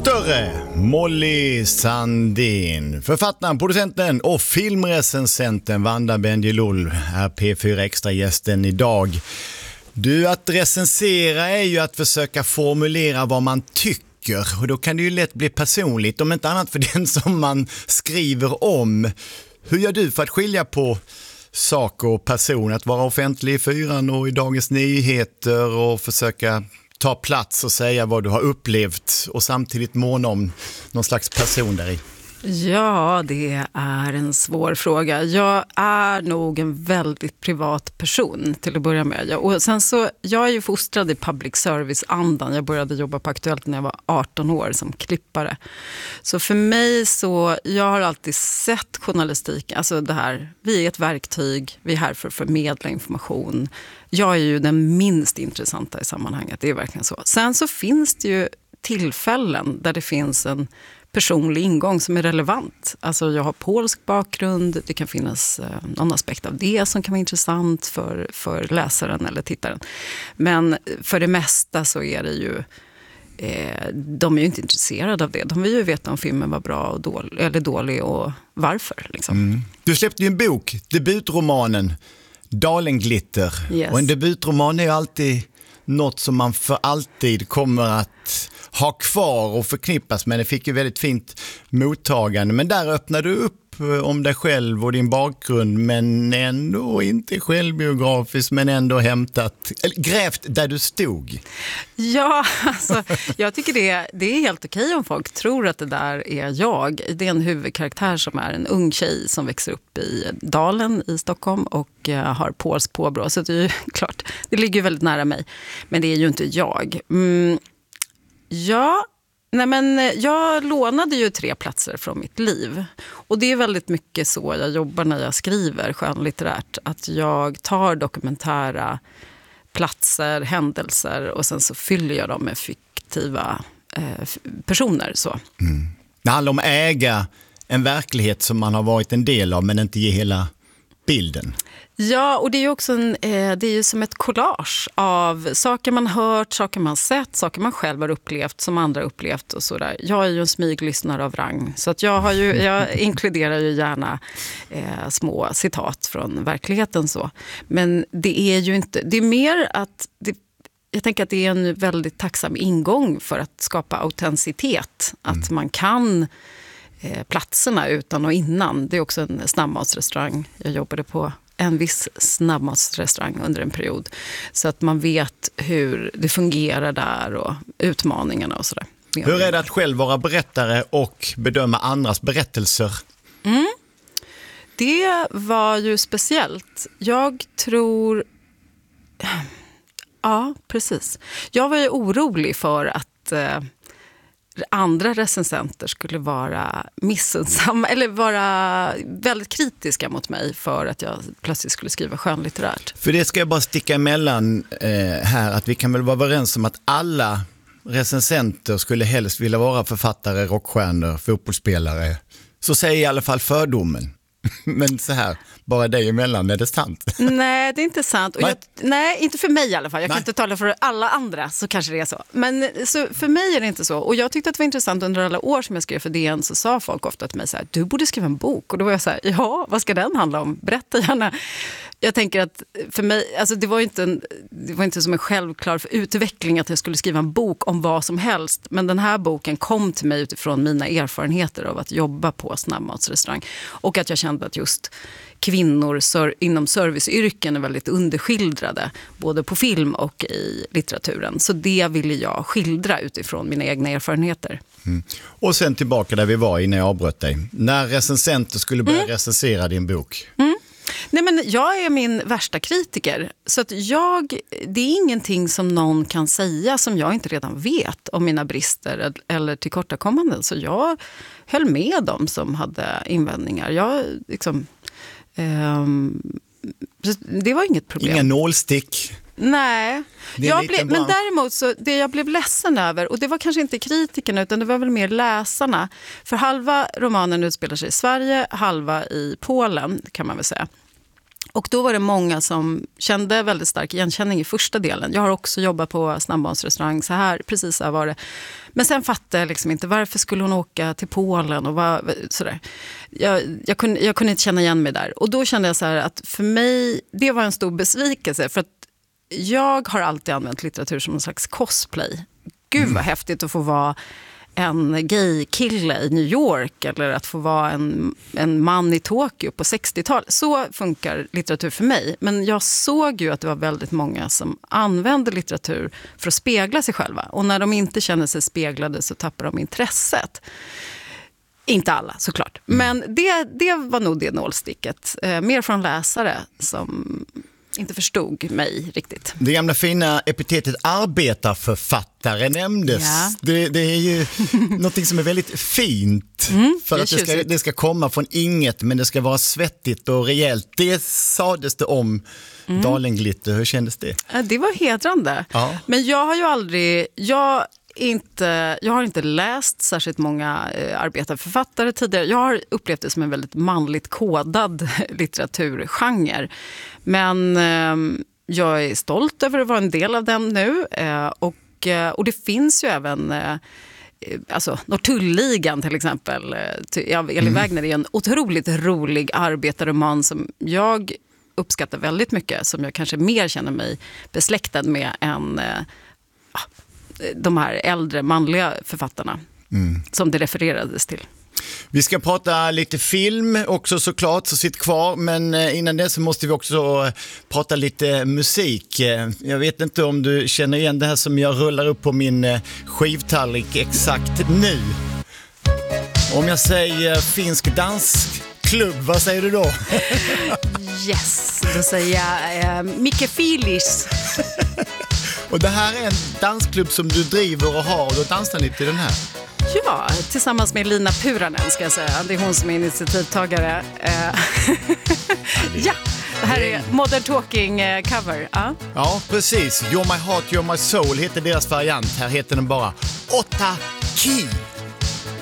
större. Molly Sandin, författaren, producenten och filmrecensenten Vanda Bendjelloul är P4 Extra-gästen idag. Du, att recensera är ju att försöka formulera vad man tycker, och då kan det ju lätt bli personligt, om inte annat för den som man skriver om. Hur gör du för att skilja på sak och person, att vara offentlig i Fyran och i Dagens Nyheter och försöka ta plats och säga vad du har upplevt och samtidigt måna om någon slags person där i? Ja, det är en svår fråga. Jag är nog en väldigt privat person till att börja med. Och sen så, jag är ju fostrad i public service-andan. Jag började jobba på Aktuellt när jag var 18 år som klippare. Så för mig så, jag har alltid sett journalistik, alltså det här, vi är ett verktyg, vi är här för att förmedla information. Jag är ju den minst intressanta i sammanhanget, det är verkligen så. Sen så finns det ju tillfällen där det finns en personlig ingång som är relevant. Alltså jag har polsk bakgrund, det kan finnas någon aspekt av det som kan vara intressant för läsaren eller tittaren. Men för det mesta så är det ju, de är ju inte intresserade av det. De vill ju veta om filmen var bra och dålig, eller dålig och varför. Liksom. Du släppte ju en bok, debutromanen Dalenglitter. Yes. Och en debutroman är ju alltid något som man för alltid kommer att ha kvar och förknippas med. Det fick ju väldigt fint mottagande. Men där öppnade du upp om dig själv och din bakgrund, men ändå inte självbiografiskt, men ändå hämtat, eller grävt där du stod. Ja, alltså, jag tycker det är helt okej om folk tror att det där är jag. Det är en huvudkaraktär som är en ung tjej som växer upp i Dalen i Stockholm och har polsk påbrå. Så det är ju klart, det ligger väldigt nära mig. Men det är ju inte jag. Ja, nej men jag lånade ju 3 platser från mitt liv. Och det är väldigt mycket så jag jobbar när jag skriver skönlitterärt. Att jag tar dokumentära platser, händelser och sen så fyller jag dem med fiktiva personer. Så. Det handlar om att äga en verklighet som man har varit en del av men inte ge hela bilden. Ja, och det är ju också det är ju som ett collage av saker man hört, saker man sett, saker man själv har upplevt som andra upplevt och sådär. Jag är ju en smyglyssnare av rang, så att jag inkluderar ju gärna små citat från verkligheten så. Men det är ju inte, det är mer att jag tänker att det är en väldigt tacksam ingång för att skapa autenticitet, att man kan platserna utan och innan. Det är också en snabbmatsrestaurang. Jag jobbade på en viss snabbmatsrestaurang under en period. Så att man vet hur det fungerar där och utmaningarna och sådär. Hur är det att själv vara berättare och bedöma andras berättelser? Det var ju speciellt. Jag tror... Ja, precis. Jag var ju orolig för att andra recensenter skulle vara missunnsamma eller vara väldigt kritiska mot mig för att jag plötsligt skulle skriva skönlitterärt. För det ska jag bara sticka emellan här, att vi kan väl vara överens om att alla recensenter skulle helst vilja vara författare, rockstjärnor, fotbollsspelare. Så säger i alla fall fördomen. Men så här, bara dig emellan, är det sant? Nej, det är inte sant. Och nej, inte för mig i alla fall. Jag kan inte tala för alla andra, så kanske det är så. Men så för mig är det inte så. Och jag tyckte att det var intressant under alla år som jag skrev för DN, så sa folk ofta till mig så här: du borde skriva en bok. Och då var jag så här, ja, vad ska den handla om? Berätta gärna. Jag tänker att för mig, alltså det var inte som en självklar utveckling att jag skulle skriva en bok om vad som helst. Men den här boken kom till mig utifrån mina erfarenheter av att jobba på snabbmatsrestaurang. Och att jag kände att just kvinnor inom serviceyrken är väldigt underskildrade, både på film och i litteraturen. Så det ville jag skildra utifrån mina egna erfarenheter. Och sen tillbaka där vi var innan jag avbröt dig. När recensenter skulle börja recensera din bok? Nej, men jag är min värsta kritiker. Så att det är ingenting som någon kan säga som jag inte redan vet om mina brister eller tillkortakommanden. Så jag höll med dem som hade invändningar. Det var inget problem. Inga nålstick. Nej, men däremot så det jag blev ledsen över, och det var kanske inte kritikerna utan det var väl mer läsarna. För halva romanen utspelar sig i Sverige, halva i Polen kan man väl säga. Och då var det många som kände väldigt stark igenkänning i första delen. Jag har också jobbat på snabbmatsrestaurang, precis så här var det. Men sen fattade jag liksom inte, varför skulle hon åka till Polen och sådär. Jag kunde inte känna igen mig där. Och då kände jag så här att för mig, det var en stor besvikelse. För att jag har alltid använt litteratur som en slags cosplay. Gud vad häftigt att få vara en gay-kille i New York eller att få vara en man i Tokyo på 60-talet. Så funkar litteratur för mig. Men jag såg ju att det var väldigt många som använde litteratur för att spegla sig själva. Och när de inte känner sig speglade så tappar de intresset. Inte alla, såklart. Men det var nog det nålsticket. Mer från läsare som inte förstod mig riktigt. Det gamla fina epitetet arbetarförfattare nämndes. Ja. Det är ju något som är väldigt fint. För att det ska komma från inget, men det ska vara svettigt och rejält. Det sades det om Dalenglitter. Hur kändes det? Det var hedrande. Ja. Men jag har ju aldrig... Jag har inte läst särskilt många arbetarförfattare tidigare. Jag har upplevt det som en väldigt manligt kodad litteraturgenre. Men jag är stolt över att vara en del av den nu. Och det finns ju även... Alltså Norrtullligan till exempel. Elin Wägner är en otroligt rolig arbetarroman som jag uppskattar väldigt mycket. Som jag kanske mer känner mig besläktad med än... de här äldre manliga författarna som det refererades till. Vi ska prata lite film också såklart, så sitt kvar. Men innan det så måste vi också prata lite musik. Jag vet inte om du känner igen det här som jag rullar upp på min skivtallrik exakt nu. Om jag säger finsk dansklubb, vad säger du då? Yes, då säger jag Micke Filis. Och det här är en dansklubb som du driver och har, och då dansar ni till den här? Ja, tillsammans med Lina Puranen ska jag säga. Det är hon som är initiativtagare. Ja, det här är Modern Talking cover. Ja, precis. You're My Heart, You're My Soul heter deras variant. Här heter den bara 8 Key.